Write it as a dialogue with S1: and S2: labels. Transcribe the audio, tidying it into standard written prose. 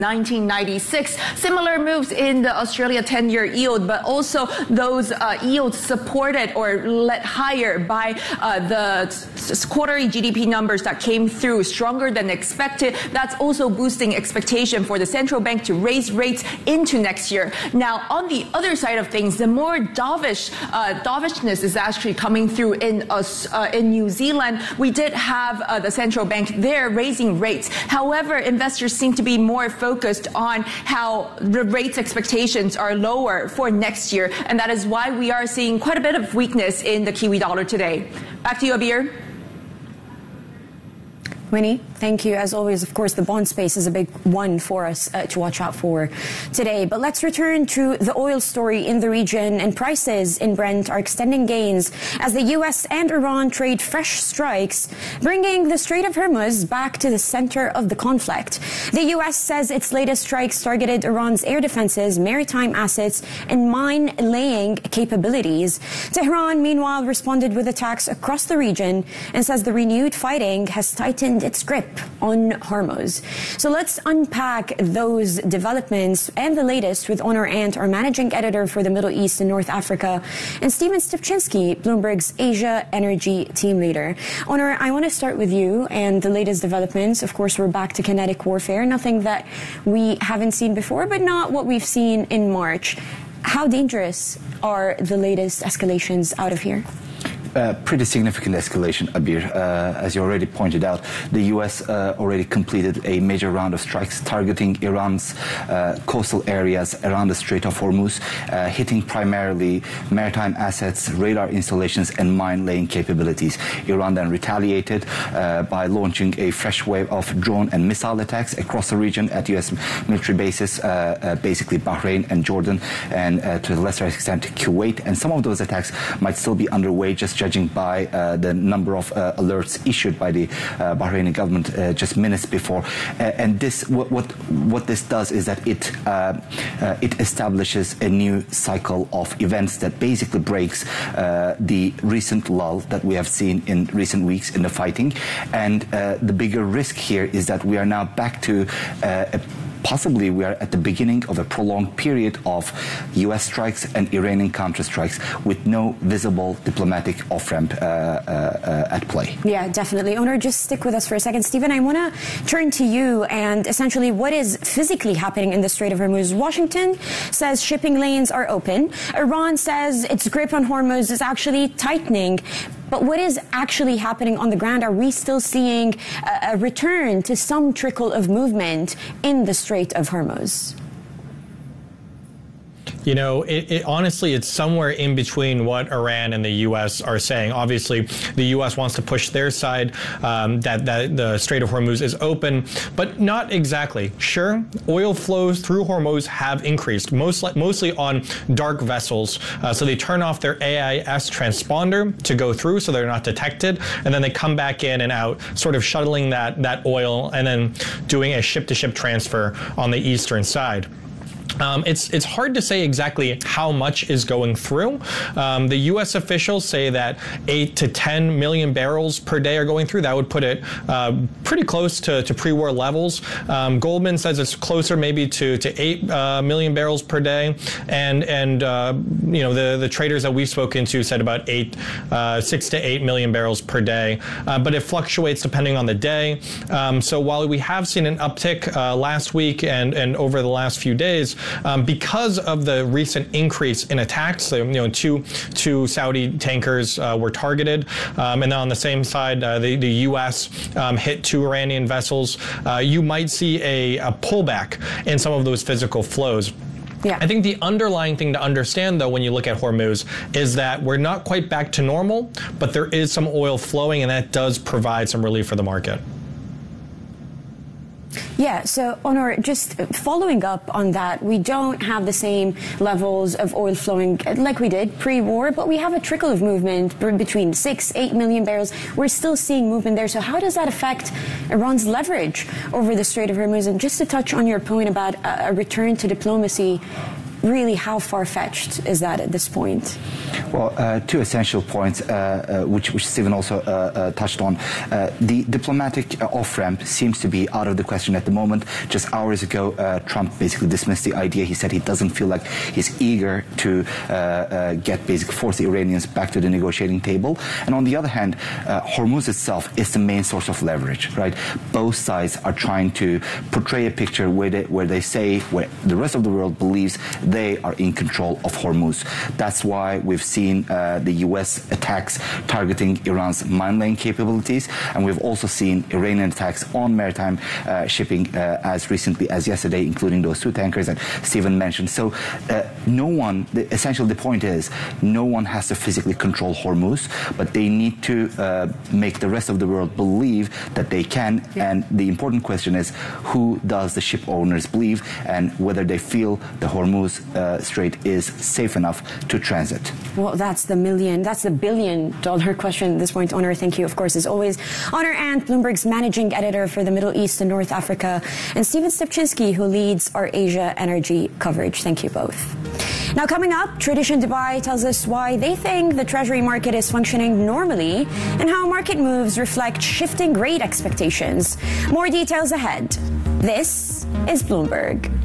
S1: 1996. Similar moves in the Australia 10-year yield, but also those yields supported or led higher by the quarterly GDP numbers that came through stronger than expected. That's also boosting expectation for the central bank to raise rates into next year. Now, on the other side of things, the more dovishness is actually coming through in New Zealand. We did have the central bank there raising rates. However, investors seem to be more focused on how the rates expectations are lower for next year, and that is why we are seeing quite a bit of weakness in the Kiwi dollar today. Back to you, Abir.
S2: Winnie, thank you. As always, of course, the bond space is a big one for us to watch out for today. But let's return to the oil story in the region. And prices in Brent are extending gains as the U.S. and Iran trade fresh strikes, bringing the Strait of Hormuz back to the center of the conflict. The U.S. says its latest strikes targeted Iran's air defenses, maritime assets, and mine-laying capabilities. Tehran, meanwhile, responded with attacks across the region and says the renewed fighting has tightened its grip on Hormuz. So let's unpack those developments and the latest with Onur Ant, our managing editor for the Middle East and North Africa, and Stephen Stupczynski, Bloomberg's Asia Energy team leader. Onur, I want to start with you and the latest developments. Of course, we're back to kinetic warfare, nothing that we haven't seen before, but not what we've seen in March. How dangerous are the latest escalations out of here?
S3: Pretty significant escalation, Abir. As you already pointed out, the U.S. already completed a major round of strikes targeting Iran's coastal areas around the Strait of Hormuz, hitting primarily maritime assets, radar installations, and mine-laying capabilities. Iran then retaliated by launching a fresh wave of drone and missile attacks across the region at U.S. military bases, basically Bahrain and Jordan, and to a lesser extent Kuwait. And some of those attacks might still be underway, just judging by the number of alerts issued by the Bahraini government just minutes before. And this, what this does is that it establishes a new cycle of events that basically breaks the recent lull that we have seen in recent weeks in the fighting. And the bigger risk here is that we are now back to possibly we are at the beginning of a prolonged period of U.S. strikes and Iranian counterstrikes with no visible diplomatic off-ramp at play.
S2: Yeah, definitely. Onur, just stick with us for a second. Stephen, I want to turn to you and essentially what is physically happening in the Strait of Hormuz. Washington says shipping lanes are open. Iran says its grip on Hormuz is actually tightening. But what is actually happening on the ground? Are we still seeing a return to some trickle of movement in the Strait of Hormuz?
S4: You know, honestly, it's somewhere in between what Iran and the U.S. are saying. Obviously, the U.S. wants to push their side, that the Strait of Hormuz is open, but not exactly. Sure, oil flows through Hormuz have increased, mostly on dark vessels. So they turn off their AIS transponder to go through so they're not detected, and then they come back in and out, sort of shuttling that oil and then doing a ship-to-ship transfer on the eastern side. It's hard to say exactly how much is going through. The U.S. officials say that 8 to 10 million barrels per day are going through. That would put it pretty close to pre-war levels. Goldman says it's closer maybe to 8 million barrels per day. And you know, the traders that we've spoken to said about 6 to 8 million barrels per day. But it fluctuates depending on the day. So while we have seen an uptick last week and over the last few days, because of the recent increase in attacks, so, you know, two Saudi tankers were targeted, and then on the same side, the U.S. Hit 2 Iranian vessels. You might see a pullback in some of those physical flows.
S2: Yeah.
S4: I think the underlying thing to understand, though, when you look at Hormuz, is that we're not quite back to normal, but there is some oil flowing, and that does provide some relief for the market.
S2: Yeah, so Onur, just following up on that, we don't have the same levels of oil flowing like we did pre-war, but we have a trickle of movement between 6, 8 million barrels. We're still seeing movement there. So how does that affect Iran's leverage over the Strait of Hormuz? And just to touch on your point about a return to diplomacy, really, how far-fetched is that at this point?
S3: Well, two essential points, which Stephen also touched on. The diplomatic off-ramp seems to be out of the question at the moment. Just hours ago, Trump basically dismissed the idea. He said he doesn't feel like he's eager to force the Iranians back to the negotiating table. And on the other hand, Hormuz itself is the main source of leverage, right? Both sides are trying to portray a picture where the rest of the world believes they are in control of Hormuz. That's why we've seen the U.S. attacks targeting Iran's mine-laying capabilities, and we've also seen Iranian attacks on maritime shipping as recently as yesterday, including those two tankers that Stephen mentioned. So the point is, no one has to physically control Hormuz, but they need to make the rest of the world believe that they can. Yeah. And the important question is, who does the ship owners believe, and whether they feel the Hormuz Strait is safe enough to transit?
S2: Well, that's the billion-dollar question at this point. Onur, thank you, of course, as always. Onur Ant, Bloomberg's managing editor for the Middle East and North Africa, and Stephen Stepczynski, who leads our Asia energy coverage. Thank you both. Now, coming up, Tradition Dubai tells us why they think the Treasury market is functioning normally and how market moves reflect shifting rate expectations. More details ahead. This is Bloomberg.